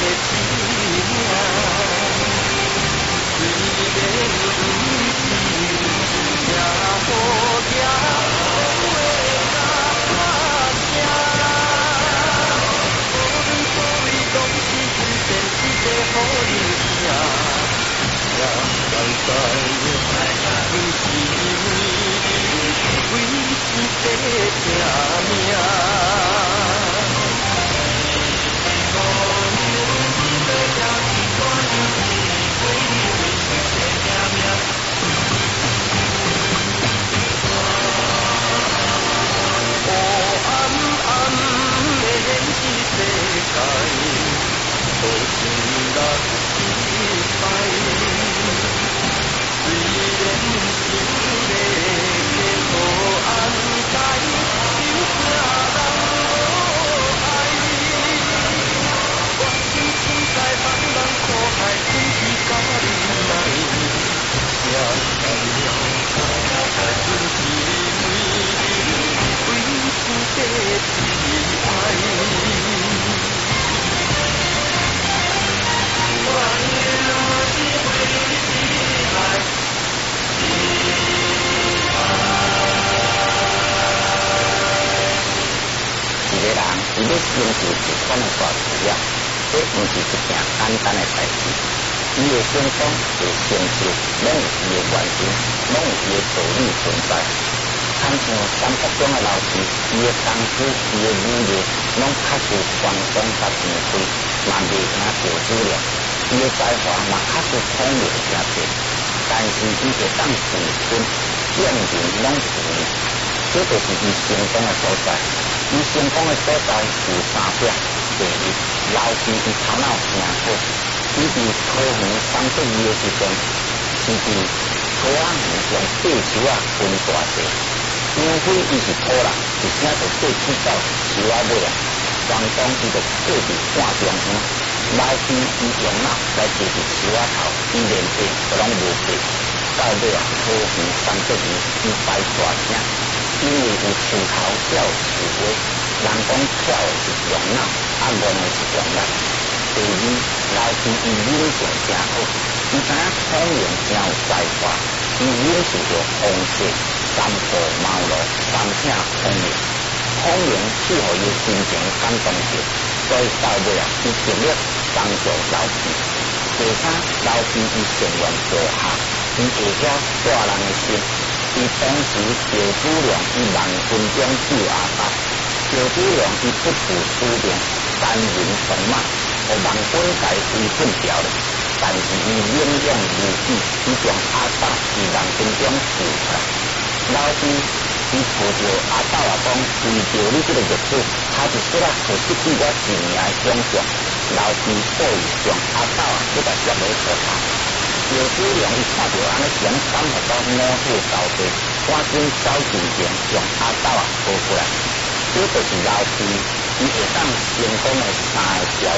伊要成就一款的大事业，这毋是一件简单的代志。伊的成功、伊的成就，拢有伊的原因，拢有伊的道理存在。亲像三国中的老师，伊的功夫、伊的武艺，拢确实光光甲前辈，嘛袂赢赵子龙。伊的才华嘛确实聪明诚济，但是伊会当自尊，见人拢是伊，这就是伊成功的所在。伊成功的所在有三点：第一，老师伊头脑诚好，伊伫桃园三十二的时阵，是伫桃仔园用硩手啊分大地，除非伊是土人，一声就硩起到手仔尾啊，全当伊就硩伫半中央。老师伊用脑来解决手仔头，伊连硩都拢无硩，到尾啊桃园三十二伊摆大声。因为有树头才有树尾，人讲跳的是用脑，练的是用力。第二，老师伊忍性诚好，伊知影孔明诚有才华，伊忍受着风势、三顾茅庐、三请孔明。孔明去互伊心情感动着，所以到尾啊，伊尽力帮助老师。第三，老师伊善愿坐下，伊会晓大人的心。伊当时赵子龙伊万军中救阿斗，赵子龙伊不负使命，单人独马，互万军界威震掉了。但是伊勇勇如己，伊将阿斗伫万军中救出来。老师伊抱着阿斗啊讲，为着你这个日子，差一丝啊，就失去我一年的奖赏。老师故意将阿斗啊，搁甲接落土头。赵子龙伊看到安尼是安尼感觉到五体投地，赶紧走进前将阿斗啊抱过来。这就是老师伊会当成功的三个条